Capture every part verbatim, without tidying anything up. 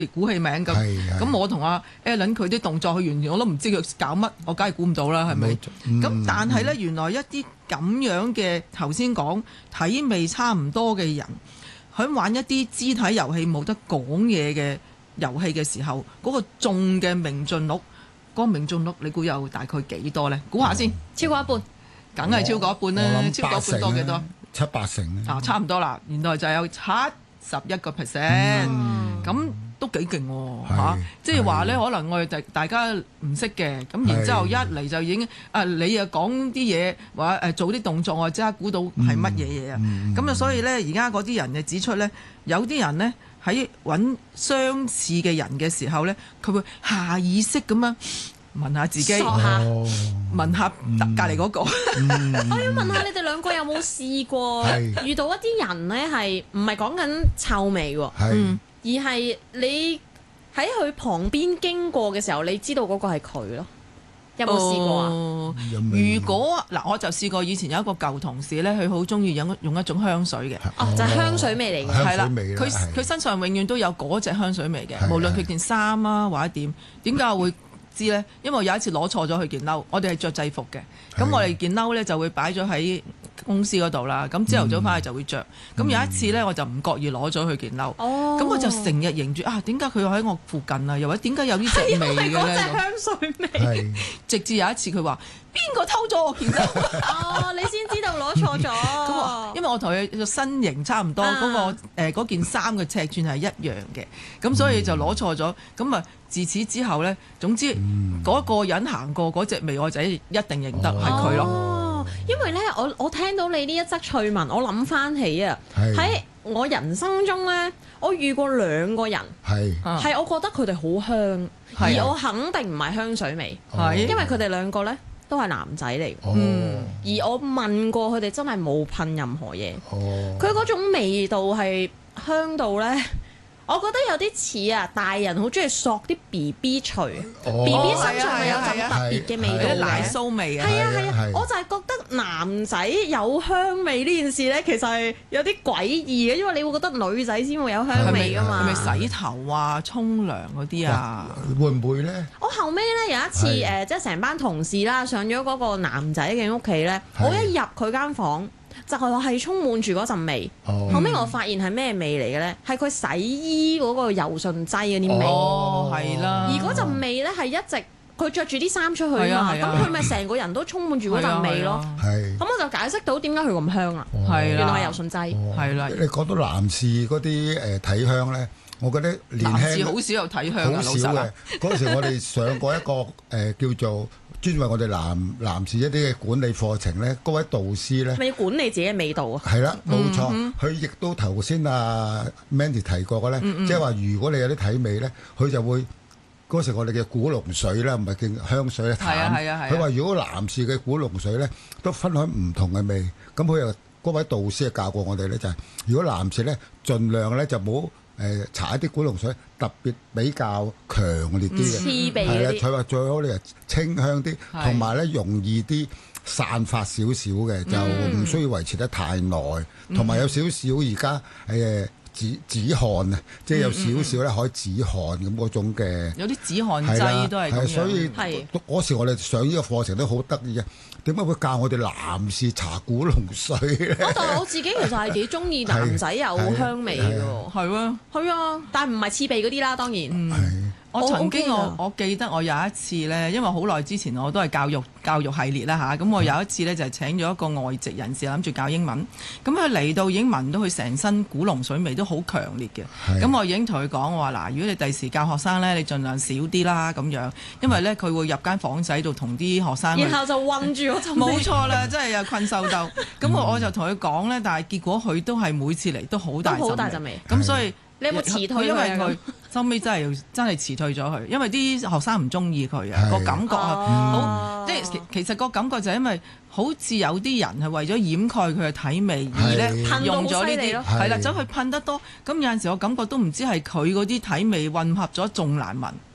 鼓氣名咁。咁我同阿 Alan 佢啲動作，佢完全我都唔知佢搞乜，我梗係估唔到啦，係咪？咁、嗯、但係呢，原來一啲咁樣嘅頭先講體味差唔多嘅人，喺玩一啲肢體遊戲冇得講嘢嘅遊戲嘅時候，嗰、那個中嘅命中率，嗰、那個命中率你估有大概幾多呢？估下先， 嗯、超過一半， 梗係超過一半啦，超過一半多幾多？ 七八成啊， 差唔多啦，原來就有七十一個 percent，咁都幾勁喎嚇！即係話咧，可能我哋大大家唔識嘅，咁然之後一嚟就已經啊，你又講啲嘢，或者誒做啲動作，我即刻估到係乜嘢嘢啊！咁啊，所以咧，而家嗰啲人就指出咧，有啲人咧喺揾相似嘅人嘅時候咧，佢會下意識咁樣問下自己， 索下問下隔離嗰個。 我要問下你哋兩個有冇試過遇到一啲人呢？係唔係講緊臭味喎？ 嗯， 而係你喺佢旁邊經過嘅時候，你知道嗰個係佢咯。有冇試過啊？ 哦、如果嗱，我就試過以前有一個舊同事咧，佢好中意用用一種香水嘅。 哦，就係、是、香水味嚟嘅。 係啦，佢佢身上永遠都有嗰隻香水味嘅，無論佢件衫啊或者點。點解我會知咧？因為我有一次攞錯咗佢件褸，我哋係着制服嘅，咁我哋件褸咧就會擺咗喺公司嗰度啦。咁朝頭早翻去就會着。咁、嗯、有一次咧，我就唔覺意攞咗佢件褸，咁、哦、我就成日認住啊，點解佢喺我附近啊？又或者點解有呢隻味嘅咧？ 係嗰隻香水味。 直至有一次佢話邊個偷咗我件褸？ 哦，你先知道攞錯咗。 咁因為我同佢個身形差唔多，嗰、啊嗰個誒嗰件衫嘅尺寸係一樣嘅，咁所以就攞錯咗。咁啊，自此之後咧，總之嗰、嗯嗰個人行過嗰隻味，我就一定認得係佢咯。 哦，因為咧，我我聽到你呢一則趣聞，我諗翻起啊，喺我人生中咧，我遇過兩個人，係係我覺得佢哋好香，而我肯定唔係香水味，係因為佢哋兩個咧都係男仔嚟，嗯，而我問過佢哋真係冇噴任何嘢，佢嗰種味道係香到咧。我覺得有啲似啊，大人好中意索啲 B B 除 B B 身上咪有陣特別嘅味道， 奶酥味啊， 係啊係啊，我就係覺得男仔有香味呢件事咧，其實係有啲詭異嘅，因為你會覺得女仔先會有香味噶嘛。 係咪洗頭啊、沖涼嗰啲啊？ 會唔會咧？ 我後尾咧有一次誒，即係成班同事啦，上咗嗰個男仔嘅屋企咧，我一入佢間房，就係充滿住嗰陣味，哦、後尾我發現係咩味嚟嘅咧？係佢洗衣嗰個柔順劑嗰啲味， 哦，係啦。 而嗰陣味咧係一直佢着住啲衫出去啊嘛，咁佢咪成個人都充滿住嗰陣味咯。係，咁我就解釋到點解佢咁香啦。係啦，原來係柔順劑。係啦， 你講到男士嗰啲誒體香咧，我覺得年輕男士好少有體香，好少嘅。 嗰時我哋上過一個誒、呃、叫做。專為我哋男男士一啲嘅管理課程咧，嗰位導師咧， 咪要管理自己嘅味道啊？ 係啦，冇錯。佢亦、嗯、都頭先阿 Mandy 提過嘅咧，即係話如果你有啲體味咧，佢就會嗰時我哋嘅古龍水啦，唔係叫香水咧，淡。係啊係啊係。佢話如果男士嘅古龍水咧，都分開唔同嘅味，咁佢又嗰位導師教過我哋咧，就係、是、如果男士咧，盡量咧就冇。誒搽一啲古龍水特別比較強烈啲嘅，係啦，佢話最好你係清香啲，同埋咧容易啲散發少少嘅，就唔需要維持得太耐，同埋有少少而家誒止止汗啊，即係有少少咧可以止汗咁嗰種嘅， 有啲止汗劑都係咁樣。 所以嗰時我哋上呢個課程都好得意嘅。點解會教我哋男士搽古龍水咧？ 但係我自己其實係幾中意男仔有香味嘅喎， 係啊， 係啊，但係唔係刺鼻嗰啲啦，當然。 嗯我曾經我我記得我有一次咧，因為好耐之前我都係教育教育系列啦嚇，咁我有一次咧就係請咗一個外籍人士諗住教英文，咁佢嚟到已經聞到佢成身古龍水味都好強烈嘅，咁我已經同佢講我話嗱，如果你第時教學生咧，你盡量少啲啦咁樣，因為咧佢會入間房仔度同啲學生， 然後就韞住嗰陣味， 冇錯啦，真係有困獸鬥，咁我我就同佢講咧，但係結果佢都係每次嚟都好大陣味，咁所以。 你有冇辭退佢？ 因為佢收尾真係真係辭退咗佢，因為啲學生唔中意佢啊，個感覺啊，好即係其實個感覺就係因為好似有啲人係為咗掩蓋佢嘅體味而咧用咗呢啲，係啦，走去噴得多，咁有陣時我感覺都唔知係佢嗰啲體味混合咗仲難聞。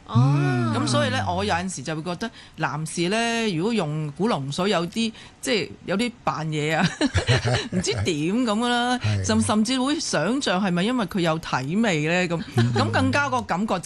哦， 咁所以咧，我有陣時就會覺得男士咧，如果用古龍水有啲即係有啲扮嘢啊，唔知點咁啦，甚甚至會想像係咪因為佢有體味咧咁，咁更加個感覺